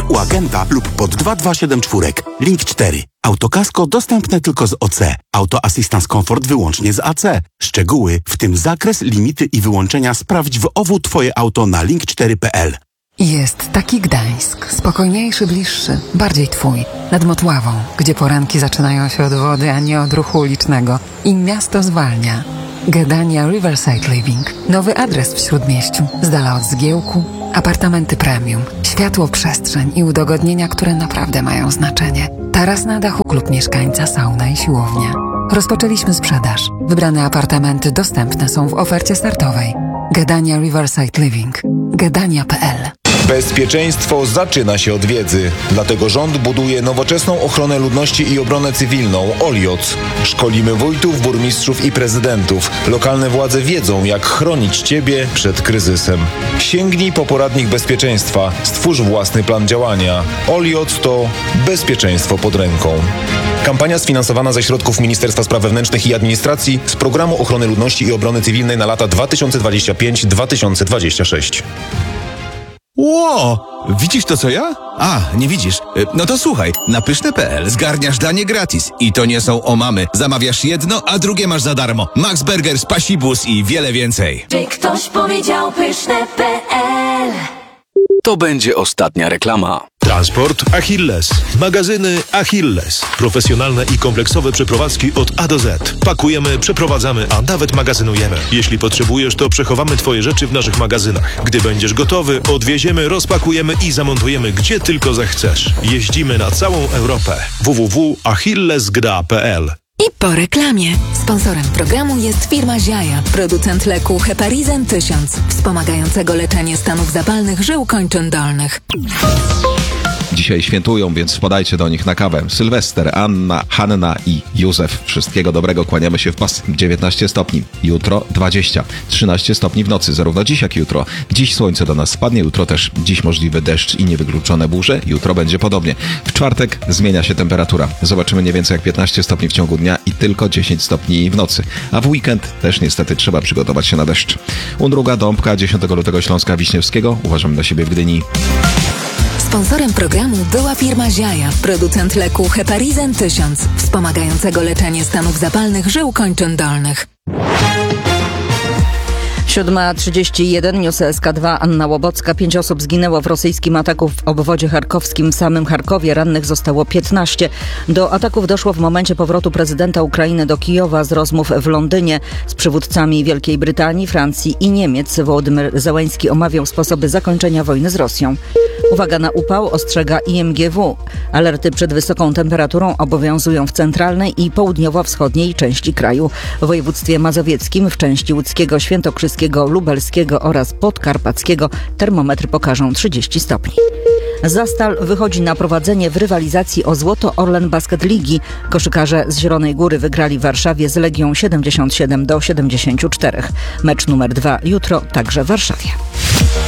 u agenta lub pod 2274. Link 4. Autokasko dostępne tylko z OC. Auto Assistance Comfort wyłącznie z AC. Szczegóły, w tym zakres, limity i wyłączenia sprawdź w OWU Twoje auto na link4.pl. Jest taki Gdańsk, spokojniejszy, bliższy, bardziej twój. Nad Motławą, gdzie poranki zaczynają się od wody, a nie od ruchu ulicznego. I miasto zwalnia. Gdania Riverside Living. Nowy adres w Śródmieściu. Z dala od zgiełku. Apartamenty premium. Światło, przestrzeń i udogodnienia, które naprawdę mają znaczenie. Taras na dachu, klub mieszkańca, sauna i siłownia. Rozpoczęliśmy sprzedaż. Wybrane apartamenty dostępne są w ofercie startowej. Gdania Riverside Living. Gdania.pl. Bezpieczeństwo zaczyna się od wiedzy. Dlatego rząd buduje nowoczesną ochronę ludności i obronę cywilną OLIOC. Szkolimy wójtów, burmistrzów i prezydentów. Lokalne władze wiedzą, jak chronić Ciebie przed kryzysem. Sięgnij po poradnik bezpieczeństwa. Stwórz własny plan działania. OLIOC to bezpieczeństwo pod ręką. Kampania sfinansowana ze środków Ministerstwa Spraw Wewnętrznych i Administracji z Programu Ochrony Ludności i Obrony Cywilnej na lata 2025-2026. Ło! Widzisz to, co ja? A, nie widzisz. No to słuchaj, na pyszne.pl zgarniasz danie gratis. I to nie są omamy. Zamawiasz jedno, a drugie masz za darmo. Max Burger, Spasibus i wiele więcej. Czy ktoś powiedział pyszne.pl? To będzie ostatnia reklama. Transport Achilles. Magazyny Achilles. Profesjonalne i kompleksowe przeprowadzki od A do Z. Pakujemy, przeprowadzamy, a nawet magazynujemy. Jeśli potrzebujesz, to przechowamy Twoje rzeczy w naszych magazynach. Gdy będziesz gotowy, odwieziemy, rozpakujemy i zamontujemy gdzie tylko zechcesz. Jeździmy na całą Europę. www.achillesgda.pl. I po reklamie. Sponsorem programu jest firma Ziaja, producent leku Heparizen 1000, wspomagającego leczenie stanów zapalnych żył kończyn dolnych. Dzisiaj świętują, więc wpadajcie do nich na kawę. Sylwester, Anna, Hanna i Józef. Wszystkiego dobrego, kłaniamy się w pas. 19 stopni, jutro 20. 13 stopni w nocy, zarówno dziś jak jutro. Dziś słońce do nas spadnie, jutro też. Dziś możliwy deszcz i niewykluczone burze, jutro będzie podobnie. W czwartek zmienia się temperatura. Zobaczymy nie więcej jak 15 stopni w ciągu dnia i tylko 10 stopni w nocy. A w weekend też niestety trzeba przygotować się na deszcz. Undruga, Dąbka, 10 lutego Śląska Wiśniewskiego. Uważamy na siebie w Gdyni. Sponsorem programu była firma Ziaja, producent leku Heparizen 1000, wspomagającego leczenie stanów zapalnych żył kończyn dolnych. 7:31, News SK2, Anna Łobocka. 5 osób zginęło w rosyjskim ataku w obwodzie charkowskim. W samym Charkowie rannych zostało 15. Do ataków doszło w momencie powrotu prezydenta Ukrainy do Kijowa z rozmów w Londynie z przywódcami Wielkiej Brytanii, Francji i Niemiec. Wołodymyr Zełenski omawiał sposoby zakończenia wojny z Rosją. Uwaga na upał, ostrzega IMGW. Alerty przed wysoką temperaturą obowiązują w centralnej i południowo-wschodniej części kraju. W województwie mazowieckim, w części łódzkiego, świętokrzyskiego, lubelskiego oraz podkarpackiego termometry pokażą 30 stopni. Zastal wychodzi na prowadzenie w rywalizacji o złoto Orlen Basket Ligi. Koszykarze z Zielonej Góry wygrali w Warszawie z Legią 77-74. Mecz numer 2 jutro także w Warszawie.